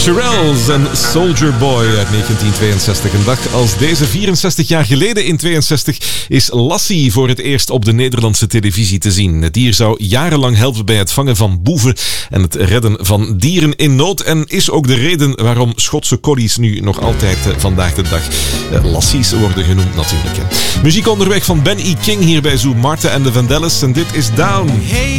Shirelles en Soldier Boy uit 1962. Een dag als deze, 64 jaar geleden in 62, is Lassie voor het eerst op de Nederlandse televisie te zien. Het dier zou jarenlang helpen bij het vangen van boeven en het redden van dieren in nood. En is ook de reden waarom Schotse collies nu nog altijd vandaag de dag Lassies worden genoemd natuurlijk. Muziek onderweg van Ben E. King hier bij Zoo Martin en de Vandellas. En dit is Down. Hey.